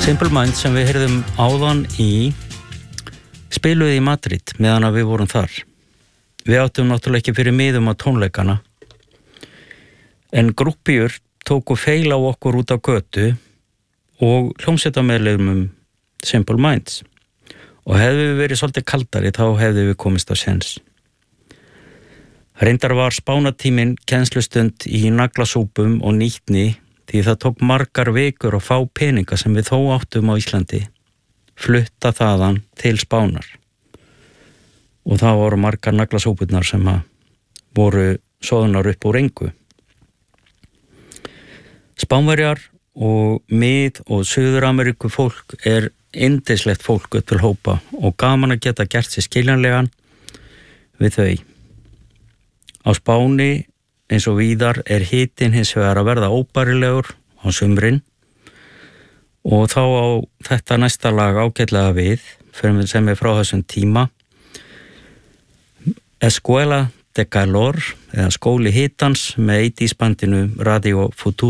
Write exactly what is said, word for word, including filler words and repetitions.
Simple Minds sem við heyrðum áðan í spiluði í Madrid meðan að við vorum þar. Við áttum náttúrulega ekki fyrir miðum á tónleikana en grúppíur tóku feil á okkur út á götu og hljómsveitameðlimum Simple Minds og hefðu við verið svolítið kaldari þá hefðu við komist á séns. Reyndar var spánatíminn kennslustund í naglasúpum og nýtni því það tók margar vikur að fá peninga sem við þó áttum á Íslandi, flutta þaðan til Spánar. Og það voru margar naglasúpurnar sem að voru soðunar upp úr engu. Spánverjar og mið- og Suður-Ameríku fólk er yndislegt fólk upp til hópa og gaman að geta gert sér skiljanlegan við þau. Á Spáni eins og víðar er hitinn hins vegar að verða óbærilegur á sumrin og þá á þetta næsta lag ágætlega við sem er frá þessum tíma. Escuela de Calor eða skóli hitans með eighties bandinu Radio Futuro.